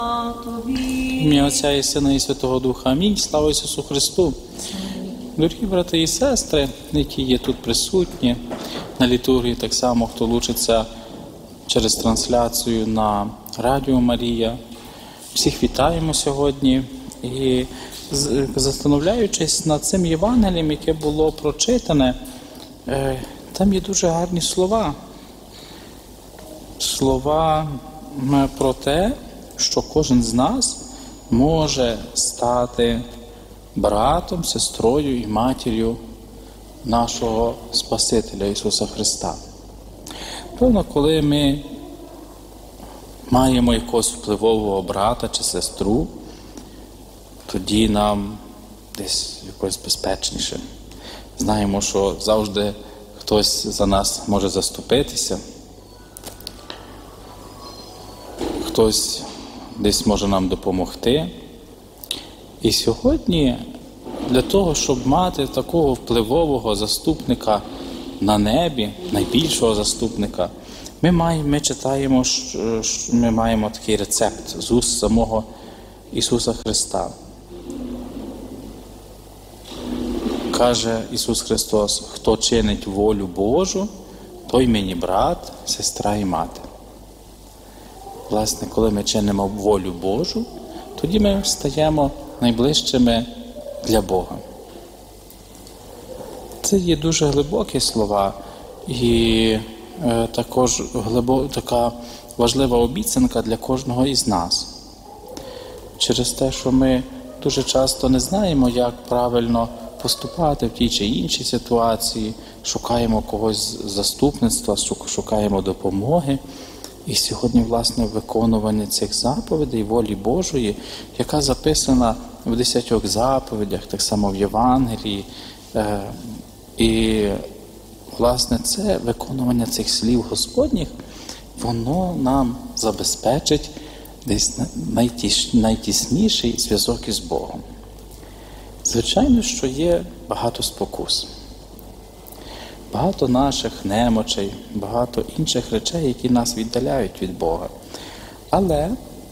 Ім'я Отця і Сина і Святого Духа. Амінь. Слава Ісусу Христу. Дорогі брати і сестри, які є тут присутні на літургії, так само, хто лучиться через трансляцію на Радіо Марія. Всіх вітаємо сьогодні. І застановляючись над цим Євангелієм, яке було прочитане, там є дуже гарні слова. Слова про те, що кожен з нас може стати братом, сестрою і матір'ю нашого Спасителя Ісуса Христа. Певно, коли ми маємо якогось впливового брата чи сестру, тоді нам десь якось безпечніше. Знаємо, що завжди хтось за нас може заступитися, хтось десь може нам допомогти. І сьогодні для того, щоб мати такого впливового заступника на небі, найбільшого заступника, ми читаємо, що ми маємо такий рецепт з уст самого Ісуса Христа. Каже Ісус Христос: хто чинить волю Божу, той мені брат, сестра і мати. Власне, коли ми чинимо волю Божу, тоді ми стаємо найближчими для Бога. Це є дуже глибокі слова і також така важлива обіцянка для кожного із нас. Через те, що ми дуже часто не знаємо, як правильно поступати в тій чи іншій ситуації, шукаємо когось заступництва, шукаємо допомоги. І сьогодні, власне, виконування цих заповідей, волі Божої, яка записана в 10 заповідях, так само в Євангелії. І, власне, це виконування цих слів Господніх, воно нам забезпечить десь найтісніший зв'язок із Богом. Звичайно, що є багато спокус. Багато наших немочей, багато інших речей, які нас віддаляють від Бога. Але,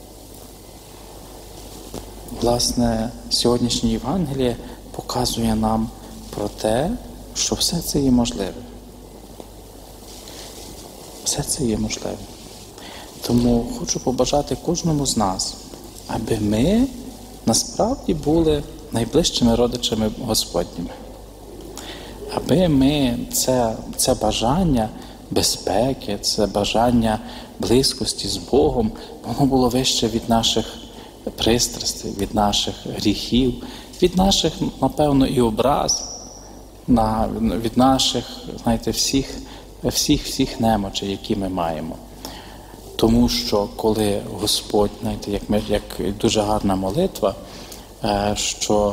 власне, сьогоднішнє Євангеліє показує нам про те, що все це є можливе. Все це є можливе. Тому хочу побажати кожному з нас, аби ми насправді були найближчими родичами Господніми. Аби ми це бажання безпеки, це бажання близькості з Богом, воно було вище від наших пристрастей, від наших гріхів, від наших, напевно, і образ, від наших, знаєте, всіх немочей, які ми маємо. Тому що коли Господь, знаєте, як дуже гарна молитва, що